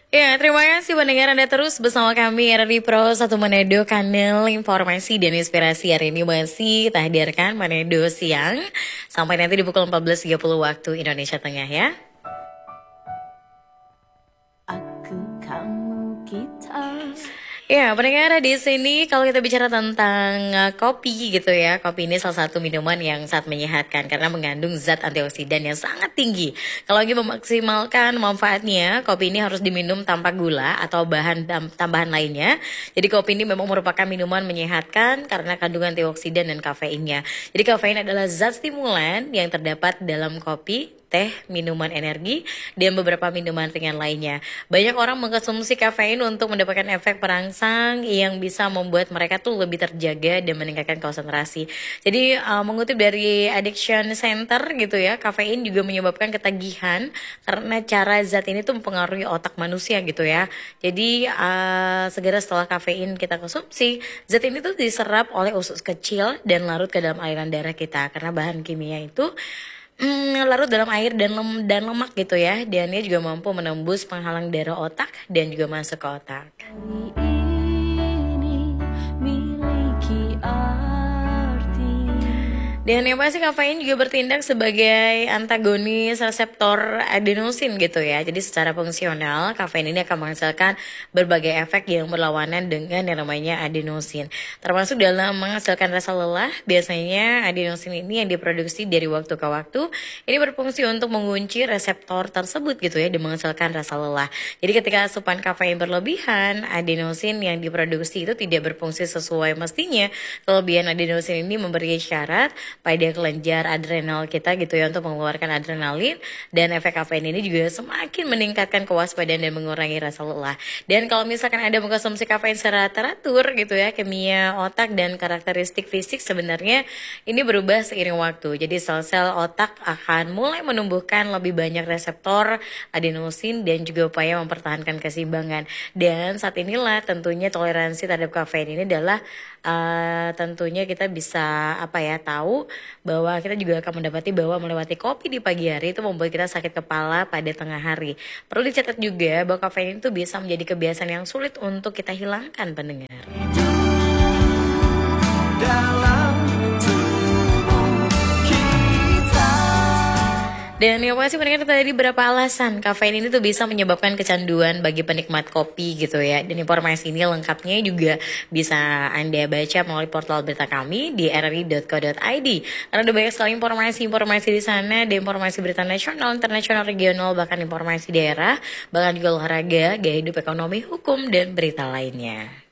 Ya, terima kasih pendengar Anda terus bersama kami RRI Pro 1 Manado, kanal informasi dan inspirasi. Hari ini masih kita hadirkan Manado siang sampai nanti di pukul 14.30 waktu Indonesia Tengah ya. Aku, kamu, kita. Ya, pendengar di sini kalau kita bicara tentang kopi gitu ya, kopi ini salah satu minuman yang sangat menyehatkan karena mengandung zat antioksidan yang sangat tinggi. Kalau ingin memaksimalkan manfaatnya, kopi ini harus diminum tanpa gula atau bahan tambahan lainnya. Jadi kopi ini memang merupakan minuman menyehatkan karena kandungan antioksidan dan kafeinnya. Jadi kafein adalah zat stimulan yang terdapat dalam kopi, teh, minuman energi, dan beberapa minuman ringan lainnya. Banyak orang mengkonsumsi kafein untuk mendapatkan efek perangsang yang bisa membuat mereka tuh lebih terjaga dan meningkatkan konsentrasi. Jadi mengutip dari Addiction Center gitu ya, kafein juga menyebabkan ketagihan karena cara zat ini tuh mempengaruhi otak manusia gitu ya. Jadi segera setelah kafein kita konsumsi, zat ini tuh diserap oleh usus kecil dan larut ke dalam aliran darah kita karena bahan kimia itu larut dalam air dan lemak gitu ya. Dan dia juga mampu menembus penghalang darah otak dan juga masuk ke otak. Ini miliki arti. Dan yang pasti kafein juga bertindak sebagai antagonis reseptor adenosin gitu ya. Jadi secara fungsional kafein ini akan menghasilkan berbagai efek yang berlawanan dengan yang namanya adenosin. Termasuk dalam menghasilkan rasa lelah, biasanya adenosin ini yang diproduksi dari waktu ke waktu ini berfungsi untuk mengunci reseptor tersebut gitu ya dan menghasilkan rasa lelah. Jadi ketika asupan kafein berlebihan, adenosin yang diproduksi itu tidak berfungsi sesuai mestinya. Kelebihan adenosin ini memberi syarat pada kelenjar adrenal kita gitu ya untuk mengeluarkan adrenalin, dan efek kafein ini juga semakin meningkatkan kewaspadaan dan mengurangi rasa lelah. Dan kalau misalkan Anda mengkonsumsi kafein secara teratur gitu ya, kimia otak dan karakteristik fisik sebenarnya ini berubah seiring waktu. Jadi sel-sel otak akan mulai menumbuhkan lebih banyak reseptor adenosin dan juga upaya mempertahankan keseimbangan. Dan saat inilah tentunya toleransi terhadap kafein ini adalah tentunya kita bisa tahu bahwa kita juga akan mendapati bahwa melewati kopi di pagi hari itu membuat kita sakit kepala pada tengah hari. Perlu dicatat juga bahwa kafein itu bisa menjadi kebiasaan yang sulit untuk kita hilangkan, pendengar. Dan yang pasti pendengar tadi berapa alasan kafein ini tuh bisa menyebabkan kecanduan bagi penikmat kopi gitu ya. Dan informasi ini lengkapnya juga bisa Anda baca melalui portal berita kami di rri.co.id. Karena ada banyak sekali informasi di sana, ada informasi berita nasional, internasional, regional, bahkan informasi daerah, bahkan juga olahraga, gaya hidup, ekonomi, hukum, dan berita lainnya.